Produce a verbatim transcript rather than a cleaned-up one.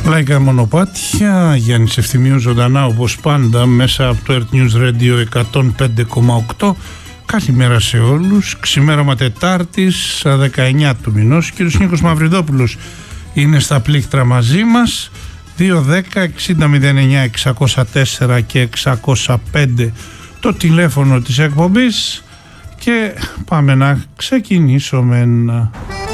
Λαϊκά μονοπάτια, Γιάννης Ευθυμίου ζωντανά όπως πάντα μέσα από το Earth News Radio εκατόν πέντε κόμμα οκτώ. Καλημέρα σε όλους. Ξημέρωμα Τετάρτης δεκαεννιά του μηνός. Κύριος Νίκος Μαυριδόπουλος είναι στα πλήκτρα μαζί μας. Δύο δέκα εξήντα μηδέν εννιά εξακόσια τέσσερα και εξακόσια πέντε το τηλέφωνο της εκπομπής και πάμε να ξεκινήσουμε.